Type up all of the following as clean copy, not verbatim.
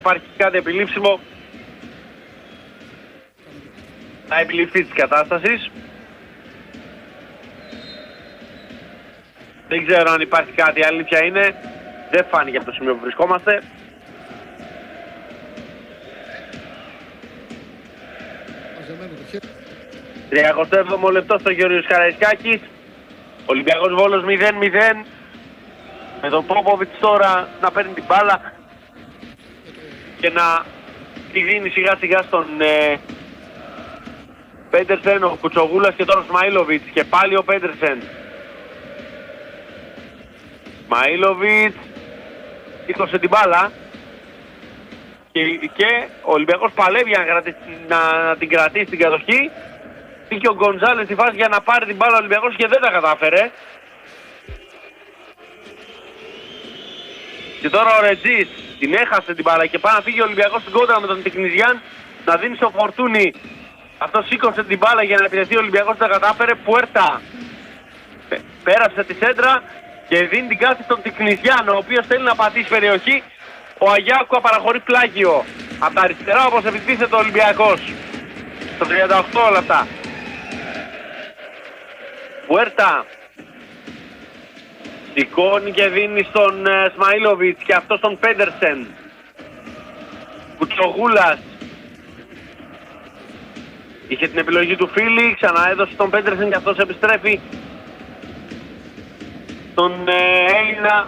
υπάρχει κάτι επιλήψιμο, να επιληφθεί της κατάστασης. Δεν ξέρω αν υπάρχει κάτι, η αλήθεια είναι, δεν φάνηκε από το σημείο που βρισκόμαστε. ...37ο λεπτό στο Γεώργιος Καραϊσκάκης. Ολυμπιακός Βόλος 0-0. Με τον Πόποβιτς τώρα να παίρνει την μπάλα και να τη δίνει σιγά σιγά στον Πέντερσεν, ο Κουτσογούλας και τώρα ο Σμαΐλοβιτς και πάλι ο Πέντερσεν. Σμαΐλοβιτς σήκωσε την μπάλα και ο Ολυμπιακός παλεύει να την κρατήσει στην κατοχή. Είχε ο Γκοντζάλες στη φάση για να πάρει την μπάλα ο Ολυμπιακός και δεν τα κατάφερε. Και τώρα ο Ρετζής την έχασε την μπάλα και πάει να φύγει ο Ολυμπιακός στην κόντρα με τον Τικνιζιάν, να δίνει στο Φορτούνι. Αυτό σήκωσε την μπάλα για να επιτεθεί ο Ολυμπιακός, δεν τα κατάφερε. Πουέρτα πέρασε τη σέντρα και δίνει την κάθη στον Τικνιζιάν, ο οποίος θέλει να πατήσει περιοχή. Ο Αγιάκουα παραχωρεί πλάγιο από τα αριστερά, όπως επιτίθεται ο Ολυμπιακός στο 38 όλα αυτά. Πουέρτα σηκώνει και δίνει στον Σμαΐλοβιτς και αυτό στον Πέντερσεν. Κουτσογούλας είχε την επιλογή του Φίλη, ξαναέδωσε στον Πέντερσεν και αυτός επιστρέφει στον Έλληνα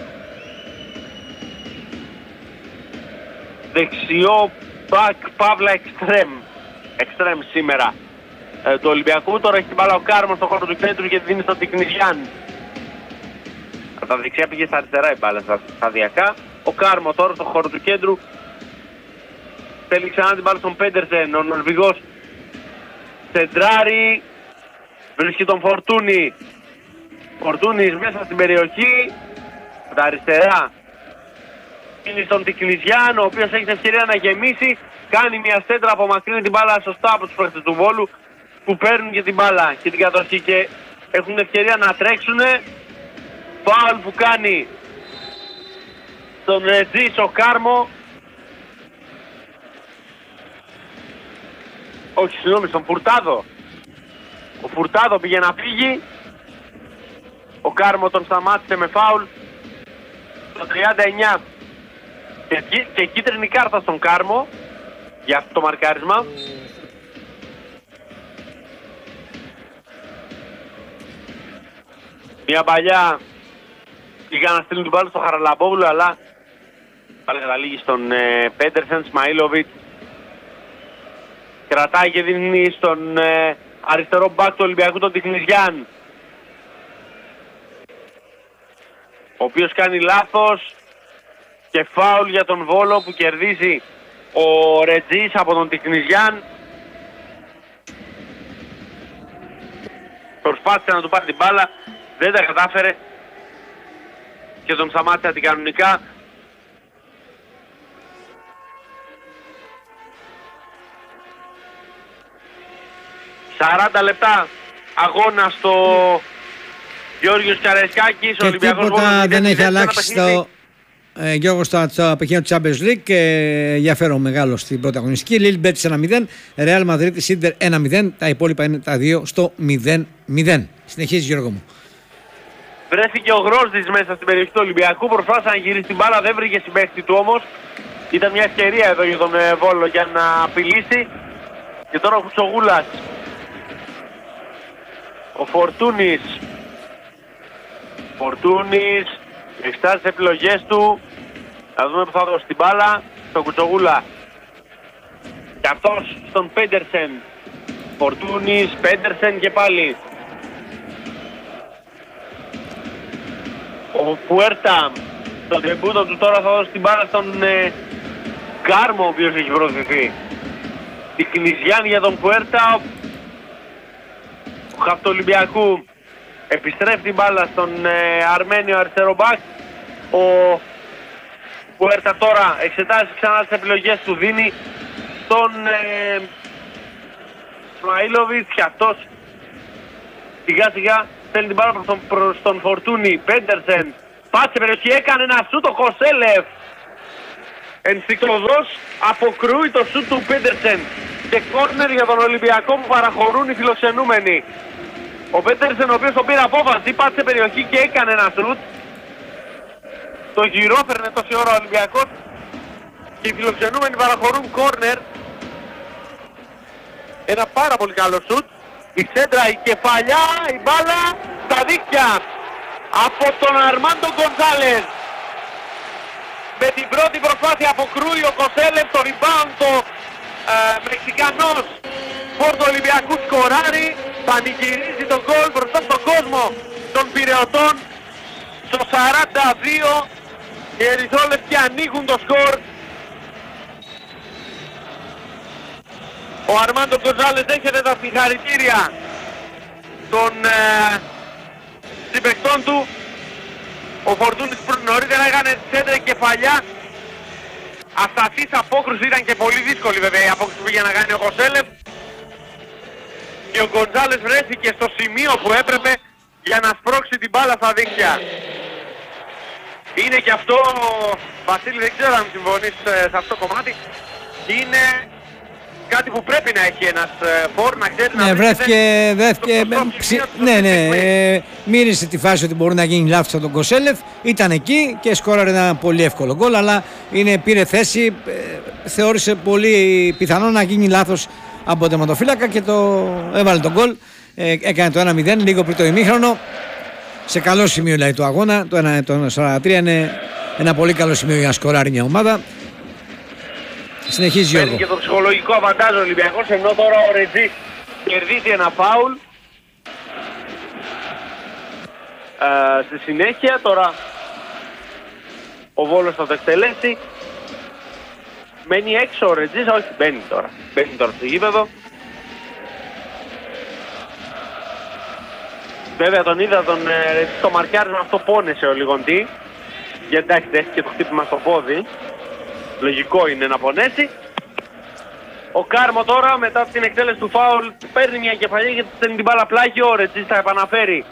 δεξιό μπακ παύλα εξτρέμ σήμερα του Ολυμπιακού. Τώρα έχει την μπάλα ο Κάρμος στο χώρο του κέντρου και δίνει στον Τικνιζιάν. Από τα δεξιά πήγε στα αριστερά η μπάλα σταδιακά. Ο Κάρμο τώρα στο χώρο του κέντρου θέλει ξανά την μπάλα στον Πέντερσεν. Ο Νορβηγός σεντράρει, βρίσκει τον Φορτούνι. Φορτούνις μέσα στην περιοχή από τα αριστερά είναι στον Τικνιζιάν, ο οποίος έχει την ευκαιρία να γεμίσει. Κάνει μια σέντρα, απομακρύνει την μπάλα σωστά από τους παίκτες του Βόλου που παίρνουν και την μπάλα και την κατοχή και έχουν την ευκαιρία να τρέξουνε. Φάουλ που κάνει στον Ρετζή ο Κάρμο. Όχι, συγγνώμη, στον Φουρτάδο. Ο Φουρτάδο πήγε να φύγει. Ο Κάρμο τον σταμάτησε με φάουλ στο 39. Και κίτρινη κάρτα στον Κάρμο για αυτό το μαρκάρισμα. Μια παλιά πήγα να στείλουν την μπάλα στο Χαραλαμπόπουλο, αλλά πάλι καταλήγει στον Πέντερσεν. Σμαΐλοβιτς κρατάει και δίνει στον αριστερό μπακ του Ολυμπιακού, τον Τικνιζιάν, ο οποίος κάνει λάθος και φάουλ για τον Βόλο που κερδίζει ο Ρετζής από τον Τικνιζιάν. Προσπάθησε να του πάρει την μπάλα, δεν τα κατάφερε και τον σταμάτησε αντικανονικά. ...40 λεπτά αγώνα στο Γεώργιος Καραϊσκάκης. Και τίποτα δεν έχει αλλάξει στο Γιώργο στο παιχνίδι του Champions League. Ενδιαφέρον μεγάλο στην πρωταγωνιστική. Λίλ Μπέτης 1-0, Ρεάλ Μαδρίτης Ίντερ 1-0. Τα υπόλοιπα είναι τα δύο στο 0-0. Συνεχίζει, Γιώργο μου. Βρέθηκε ο Γρόσδης μέσα στην περιοχή του Ολυμπιακού. Προσπάθησε να γυρίσει την μπάλα, δεν βρήκε συμπαίχτη του όμως. Ήταν μια ευκαιρία εδώ για τον Βόλο για να απειλήσει. Και τώρα ο Κουτσογούλας. Ο Φορτούνις. Φορτούνις εξτάζει τις επιλογές του. Θα δούμε που θα δώσει την μπάλα στον Κουτσογούλα. Και αυτός στον Πέντερσεν. Φορτούνις, Πέντερσεν και πάλι. Ο Πουέρτα στον τεμπούτο του τώρα θα δώσει την μπάλα στον Κάρμο, ο οποίος έχει προωθηθεί. Τικνιζιάν για τον Πουέρτα. Ο Χαυτολυμπιακού επιστρέφει την μπάλα στον Αρμένιο αριστερό μπακ. Ο Πουέρτα τώρα εξετάζει ξανά τις επιλογές του, δίνει στον Σμαΐλοβιτς και αυτός σιγά σιγά θέλει την μπάλα προς τον Φορτούνι. Πέντερσεν πάτσε περιοχή, έκανε ένα σούτ ο Χωσέλεφ. ενστικτωδώς αποκρούει το σουτ του Πέντερσεν και κόρνερ για τον Ολυμπιακό που παραχωρούν οι φιλοξενούμενοι. Ο Πέντερσεν, ο οποίος τον πήρε απόφαση, πάτησε περιοχή και έκανε ένα σουτ. Το γυρόφερνε τόση ώρα ο Ολυμπιακός και οι φιλοξενούμενοι παραχωρούν κόρνερ. Ένα πάρα πολύ καλό σουτ. Η σέντρα, η κεφαλιά, η μπάλα στα δίκτυα από τον Αρμάντο Γκονζάλες. Με την πρώτη προσπάθεια αποκρούει ο Κοσέλεφ, το rebound το Μεξικανός φόρτο Ολυμπιακού σκοράρει, πανηγυρίζει τον γκολ μπροστά στον κόσμο των Πειραιωτών. Στο 42 οι ερυθρόλευκοι ανοίγουν το σκορ. Ο Αρμάντο Γκονζάλες δέχεται τα συγχαρητήρια των συμπαικτών του. Ο Φορτούνης νωρίτερα έκανε σέντρα κεφαλιά. Ασταθής απόκρουση, ήταν και πολύ δύσκολη βέβαια η απόκρουση που πήγε να κάνει ο Κοσέλεφ. Και ο Γκονζάλες βρέθηκε στο σημείο που έπρεπε για να σπρώξει την μπάλα στα δίκτυα. Είναι και αυτό, Βασίλη, δεν ξέρω αν συμφωνείς σε αυτό το κομμάτι, είναι κάτι που πρέπει να έχει ένας φορ, να ξέρει να βρέθηκε, μύρισε τη φάση ότι μπορεί να γίνει λάθος από τον Κοσέλεφ, ήταν εκεί και σκόραρε ένα πολύ εύκολο γκολ, αλλά πήρε θέση, θεώρησε πολύ πιθανό να γίνει λάθος από τον τερματοφύλακα και το έβαλε τον γκολ, έκανε το 1-0 λίγο πριν το ημίχρονο, σε καλό σημείο δηλαδή του αγώνα, το 43 είναι ένα πολύ καλό σημείο για να σκοράρει μια ομάδα. Συνεχίζει παίρνει και το ψυχολογικό αβαντάζ ο Ολυμπιακός, ενώ τώρα ο Ρετζής κερδίζει ένα φάουλ. Στη συνέχεια τώρα ο Βόλος θα το εκτελέσει. Μένει έξω ο Ρετζής, όχι μπαίνει τώρα στο γήπεδο. Βέβαια τον είδα τον Ρετζή στο μαρκιάρισμα, αυτό πόνεσε ο Λιγοντή. Γιατί εντάξει έχει και το χτύπημα στο πόδι. Λογικό είναι να πονέσει. Ο Κάρμο τώρα μετά την εκτέλεση του φάουλ παίρνει μια κεφαλιά και στέλνει την μπάλα πλάγιο. Ο Ρετζής θα επαναφέρει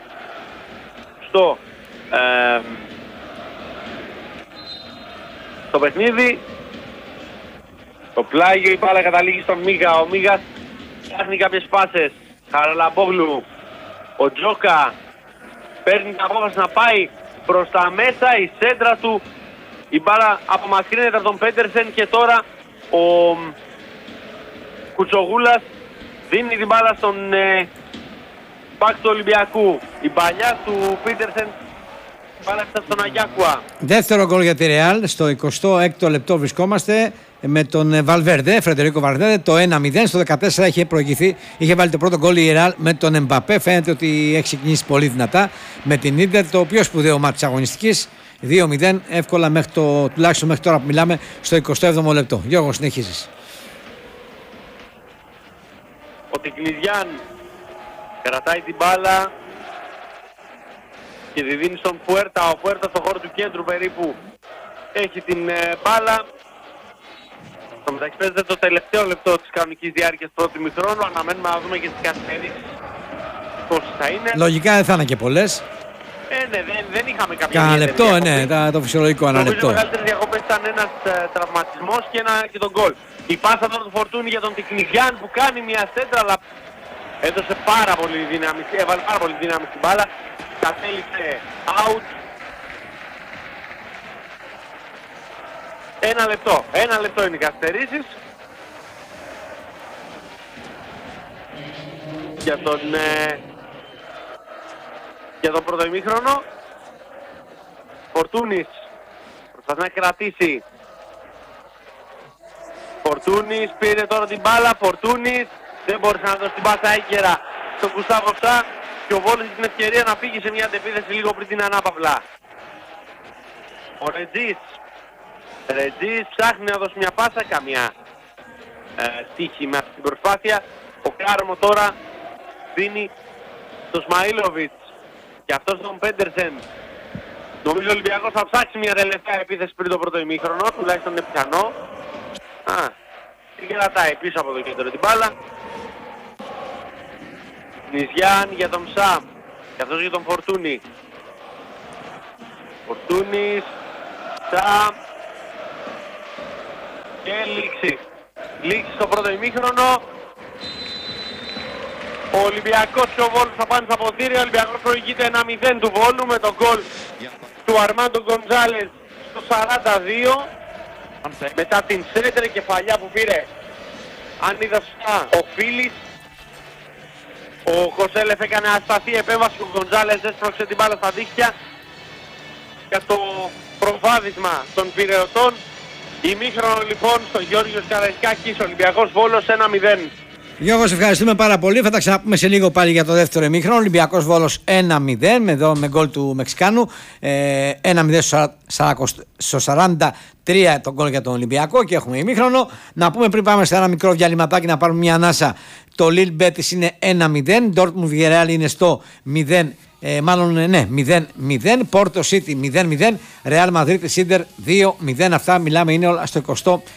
στο παιχνίδι. Το πλάγιο, η μπάλα καταλήγει στον Μίγα. Ο Μίγας φτιάχνει κάποιες πάσες. Χαραλαμπόγλου. Ο Τζόκα παίρνει την απόφαση να πάει προς τα μέσα. Η σέντρα του. Η μπάλα απομακρύνεται από τον Πέντερσεν και τώρα ο Κουτσογούλας δίνει την μπάλα στον μπακ του Ολυμπιακού. Η παλιά του Πέντερσεν, η μπάλα στον Αγιάκουα. Δεύτερο γκολ για τη Ρεάλ, στο 26ο λεπτό βρισκόμαστε με τον Βαλβέρντε, Φρεντερίκο Βαλβέρντε, το 1-0. Στο 14 είχε προηγηθεί, είχε βάλει το πρώτο γκολ η Ρεάλ με τον Εμπαπέ. Φαίνεται ότι έχει ξεκινήσει πολύ δυνατά με την Ίντερ, το πιο σπουδαίο μάτι της αγωνιστικής. 2-0 εύκολα τουλάχιστον μέχρι τώρα που μιλάμε στο 27ο λεπτό. Γιώργο, συνεχίζεις. Ο Τικνιζιάν κρατάει την μπάλα και τη δίνει στον Πουέρτα. Ο Πουέρτα στον χώρο του κέντρου περίπου έχει την μπάλα. Στο μεταξύ παίζεται το τελευταίο λεπτό της κανονικής διάρκειας πρώτου ημιχρόνου. Αναμένουμε να δούμε και τις καθυστερήσεις πόσες θα είναι. Λογικά δεν θα είναι και πολλές. Ναι, δεν είχαμε κάποια Κάνα λεπτό, το φυσιολογικό, ένα λεπτό. Οι μεγαλύτερες διακοπές ήταν ένας τραυματισμός και τον γκολ. Η πάσα τώρα του Φορτούνη για τον Τικνιζιάν που κάνει μια σέντρα, αλλά έδωσε πάρα πολύ δύναμη, έβαλε πάρα πολύ δύναμη στην μπάλα. Κατέληξε out. Ένα λεπτό είναι οι καθυστερήσεις. Για τον πρώτο ημίχρονο. Φορτούνης προσπαθεί να κρατήσει. Φορτούνης πήρε τώρα την μπάλα. Φορτούνης δεν μπόρεσε να δώσει την πάσα έγκαιρα στον Γκουστάβο Ψά και ο Βόλος την ευκαιρία να φύγει σε μια αντεπίθεση λίγο πριν την ανάπαυλα. Ο Ρετζής ψάχνει να δώσει μια πάσα, καμιά τύχη με αυτή την προσπάθεια. Ο Κάρμο τώρα δίνει στο Σμαΐλοβιτς και αυτός τον Πέντερσεν. Νομίζω ο Ολυμπιακός θα ψάξει μια τελευταία επίθεση πριν το πρώτο ημίχρονο, τουλάχιστον είναι πιθανό. Την κρατάει πίσω από το κέντρο την μπάλα. Νιζιάν για τον Σαμ και αυτός για τον Φορτούνη. Φορτούνης, Σαμ. Και λήξη στο πρώτο ημίχρονο. Ο Ολυμπιακός και ο Βόλος θα πάνε στα ποτήρια. Ο Ολυμπιακός προηγείται 1-0 του Βόλου με τον γκολ του Αρμάντο Γκοντζάλες στο 42. Μετά την σέντρε κεφαλιά που πήρε, αν είδα σωστά, ο Φίλης. Ο Κοσέλεφ έκανε ασταθή επέμβαση, ο Γκοντζάλες έσπρωξε την μπάλα στα δίχτυα για το προβάδισμα των πυρεωτών. Ημίχρονο λοιπόν στο Γιώργος Καραϊσκάκης, Ολυμπιακός Βόλος 1-0. Γιώργο, σε ευχαριστούμε πάρα πολύ. Θα τα ξαναπούμε σε λίγο πάλι για το δεύτερο ημίχρονο. Ολυμπιακός Βόλος 1-0 με γκολ του Μεξικάνου. 1-0 στο 43 τον γκολ για τον Ολυμπιακό και έχουμε ημίχρονο. Να πούμε πριν πάμε σε ένα μικρό διαλυματάκι να πάρουμε μια ανάσα. Το Lil Betis είναι 1-0. Dortmund Villarreal είναι στο 0. 0-0. Porto City 0-0. Real Madrid Inter 2-0. Αυτά μιλάμε είναι όλα στο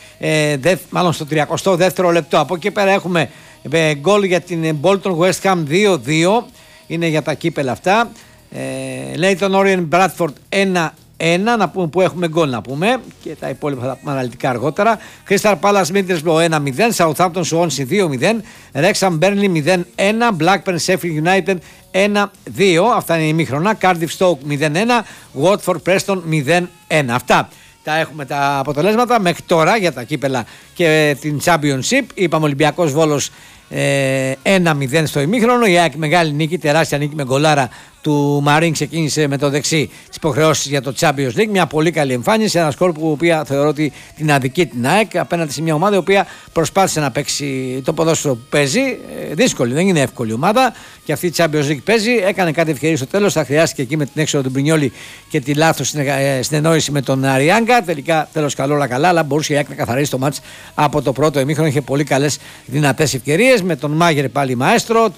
32ο λεπτό. Από εκεί πέρα έχουμε γκολ για την Bolton West Ham 2-2. Είναι για τα κύπελα αυτά. Leyton Orient Bradford 1-1. Να πούμε που έχουμε γκολ να πούμε και τα υπόλοιπα θα τα πούμε αναλυτικά αργότερα. Crystal Palace Middlesbrough 1-0. Southampton Swansea 2-0. Wrexham Burnley 0-1. Blackburn Sheffield United 1-2. Αυτά είναι η ημίχρονα. Cardiff Stoke 0-1. Watford Preston 0-1. Αυτά τα έχουμε τα αποτελέσματα μέχρι τώρα για τα κύπελα και την Championship. Είπαμε Ολυμπιακός Βόλος 1-0 στο ημίχρονο. Η ΑΕΚ μεγάλη νίκη, τεράστια νίκη με γκολάρα του Μαρίν, ξεκίνησε με το δεξί τις υποχρεώσεις για το Champions League. Μια πολύ καλή εμφάνιση, ένα σκορ που οποία θεωρώ ότι την αδικεί την ΑΕΚ απέναντι σε μια ομάδα η οποία προσπάθησε να παίξει το ποδόσφαιρο που παίζει. Δύσκολη, δεν είναι εύκολη ομάδα και αυτή η Champions League παίζει. Έκανε κάτι ευκαιρία στο τέλος, θα χρειάστηκε εκεί με την έξοδο του Μπρινιόλι και τη λάθος συνεννόηση με τον Αριάγκα. Τελικά τέλος καλό όλα καλά, αλλά μπορούσε η ΑΕΚ να καθαρίσει το μάτς από το πρώτο ημίχρονο. Είχε πολύ καλές δυνατές ευκαιρίες με τον Μάγερ πάλι μαέστρο,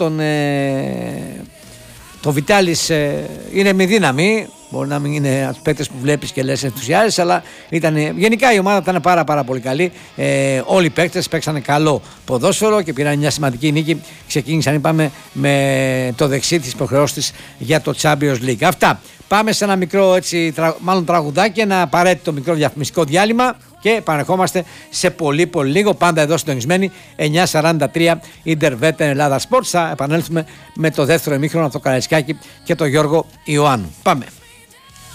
το Βιτάλης είναι με δύναμη. Μπορεί να μην είναι από τους παίκτες που βλέπεις και λες ενθουσιάζεσαι, αλλά γενικά η ομάδα ήταν πάρα πολύ καλή. Όλοι οι παίκτες παίξανε καλό ποδόσφαιρο και πήραν μια σημαντική νίκη. Ξεκίνησαν, είπαμε, με το δεξί της υποχρεώσης της για το Champions League. Αυτά. Πάμε σε ένα μικρό τραγουδάκι, ένα απαραίτητο μικρό διαφημιστικό διάλειμμα και επανερχόμαστε σε πολύ λίγο. Πάντα εδώ συντονισμένοι 9:43 Ιντερβέτ Ελλάδα Sports. Θα επανέλθουμε με το δεύτερο ημίχρονο από το Καραϊσκάκη και το Γιώργο Ιωάννου. Πάμε.